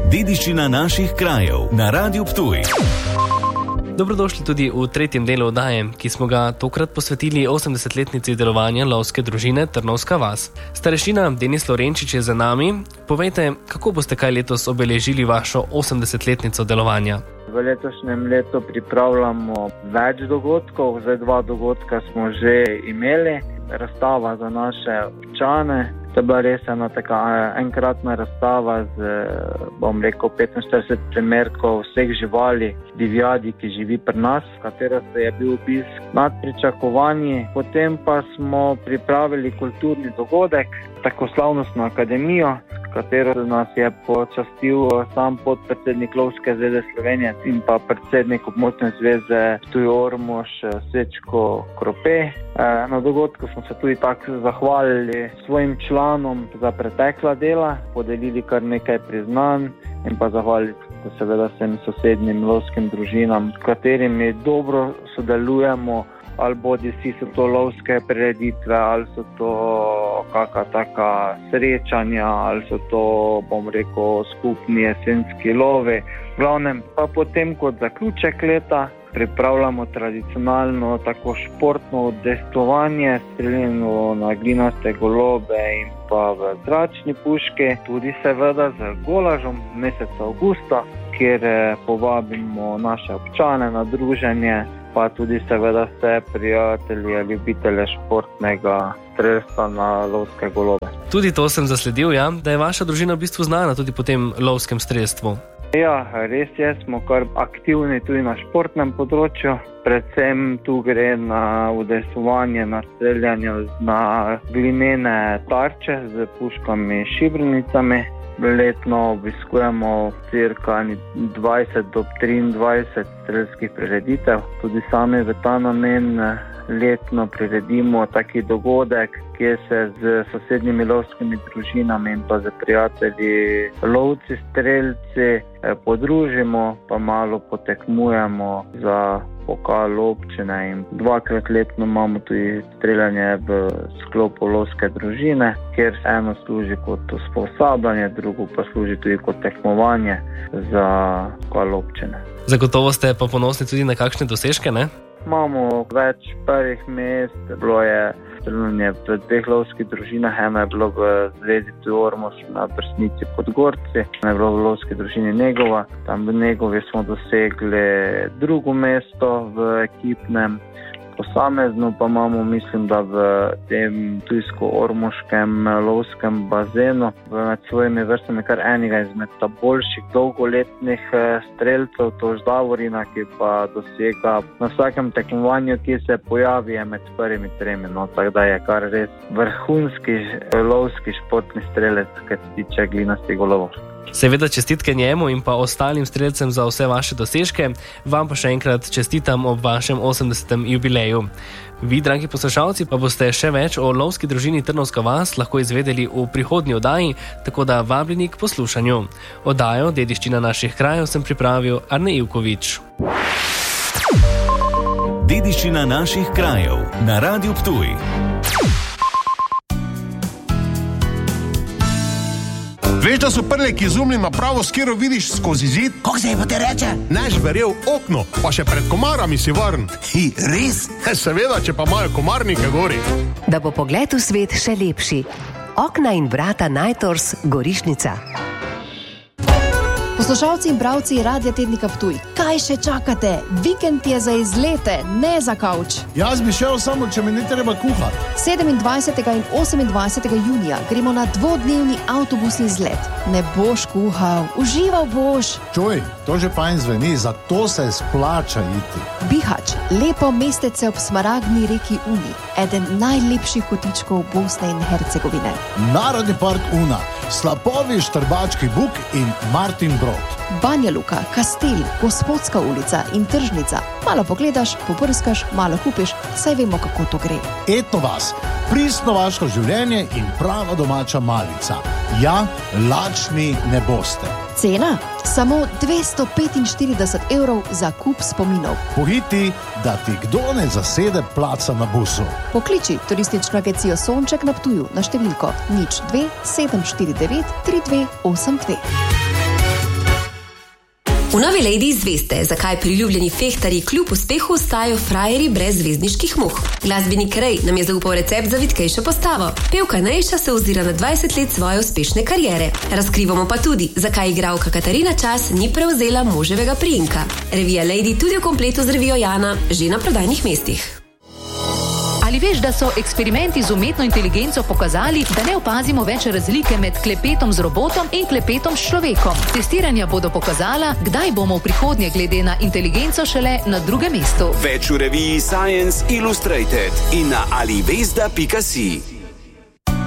Dediščina naših krajev na Radiu Ptuj. Dobrodošli tudi v tretjem delu oddaje, ki smo ga tokrat posvetili 80-letnici delovanja lovske družine Trnovska vas. Starešina Denis Lorenčič je za nami. Povejte, kako boste kaj letos obeležili vašo 80-letnico delovanja? V letošnjem letu pripravljamo več dogodkov. Zdaj 2 dogodka smo že imeli. Razstava za naše občane. To je bila res ena taka enkratna razstava z, 45 primerkov vseh živali, divjadi, ki živi pri nas, v katero se je bil obisk nad pričakovanji. Potem pa smo pripravili kulturni dogodek, tako slavnostno akademijo, katero nas je počastil sam podpredsednik Lovske zveze Slovenije in pa predsednik območne zveze Ptuj-Ormož Srečko Krope. Na dogodku smo se tudi tako zahvalili svojim članom za pretekla dela, podelili kar nekaj priznanj in pa zahvalili seveda vsem sosednjim lovskim družinam, s katerimi dobro sodelujemo, ali bodisi so to lovske prireditve, ali so to kakšna taka srečanja, ali so to, skupni jesenski lovi. V glavnem pa potem kot zaključek leta pripravljamo tradicionalno tako športno udejstvovanje, streljanje na glinaste golobe in pa v zračni puški, tudi seveda z golažom meseca avgusta, kjer povabimo naše občane na druženje, pa tudi seveda vse prijatelje, ljubitelje športnega strelstva na lovske golobe. Tudi to sem zasledil, ja, da je vaša družina v bistvu znana tudi po tem lovskem strelstvu. Ja, res je, smo kar aktivni tudi na športnem področju. Predvsem tu gre na udejstvovanje, na streljanje na glinene tarče z puškami šibrnicami. Letno obiskujemo cirka 20 do 23 strelskih prireditev. Tudi sami v ta namen letno priredimo taki dogodek, kjer se z sosednjimi lovskimi družinami in pa z prijatelji lovci, strelci podružimo, pa malo potekmujemo za pokal občine in 2-krat letno imamo tudi streljanje v sklopu lovske družine, kjer eno služi kot usposabljanje, drugo pa služi tudi kot tekmovanje za pokal občine. Zagotovo ste pa ponosni tudi na kakšne dosežke, ne? Imamo več prvih mest, bilo je streljanje v 2 lovskih družinah, eno je bilo v zvezi Ptuj-Ormož na Brsnici pod Gorci, eno je bilo v lovski družini Negova, tam v Negovi smo dosegli 2. mesto v ekipnem. Posamezno pa imamo, mislim, da v tem Ptujsko-Ormoškem lovskem bazenu med svojimi vrstami kar enega izmed boljših dolgoletnih strelcev, to Ždavorina, ki pa dosega na vsakem tekmovanju, ki se pojavi, je med prvimi 3. Tako da je kar res vrhunski lovski športni strelec, kar se tiče glinastih golovov. Seveda čestitke njemu in pa ostalim strelcem za vse vaše dosežke, vam pa še enkrat čestitam ob vašem 80. jubileju. Vi, dragi poslušalci, pa boste še več o lovski družini Trnovska vas lahko izvedeli v prihodnji oddaji, tako da vabljeni k poslušanju. Oddajo Dediščina naših krajev sem pripravil Arne Ivkovič. Dediščina naših krajev na Radiu Ptuj. Veš, da so prleki izumili napravo, s katero vidiš skozi zid? Kako se je pa te reče? Neš verjel okno, pa še pred komarami si varn. Res? Seveda, če pa imajo komarnike gori. Da bo pogled v svet še lepši. Okna in vrata Najtors, Gorišnica. Poslušalci in bralci Radia Tednika Ptuj, kaj še čakate? Vikend je za izlete, ne za kavč. Jaz bi šel samo, če mi ne treba kuhati. 27. in 28. junija gremo na 2-dnevni avtobusni izlet. Ne boš kuhal, užival boš. Čuj, to že fajn zveni, zato se splača iti. Bihač, lepo mestece ob smaragdni reki Uni, eden najlepših kotičkov Bosne in Hercegovine. Narodni park Una, slapovi Štrbački buk in Martin Brod. Banja Luka, Kastel, Gospodska ulica in tržnica. Malo pogledaš, poprskaš, malo kupiš, saj vemo, kako to gre. Eto vas, pristno vaško življenje in prava domača malica. Ja, lačni ne boste. Cena? Samo 245 € za kup spominov. Pohiti, da ti kdo ne zasede placa na busu. Pokliči turistično agencijo Sonček na Ptuju na številko 02 749 3282. V Novi Lady izveste, zakaj priljubljeni fehtarji kljub uspehu ostajajo frajerji brez zvezdniških muh. Glasbenik Ray nam je zaupal recept za vitkejšo postavo. Pevka Nejša se ozira na 20 let svoje uspešne kariere. Razkrivamo pa tudi, zakaj igralka Katarina Čas ni prevzela moževega priimka. Revija Lady tudi v kompletu z revijo Jana že na prodajnih mestih. Ali veš, da so eksperimenti z umetno inteligenco pokazali, da ne opazimo več razlike med klepetom z robotom in klepetom s človekom? Testiranja bodo pokazala, kdaj bomo v prihodnje glede na inteligenco šele na drugem mestu. Več v reviji Science Illustrated in na alivesda.si.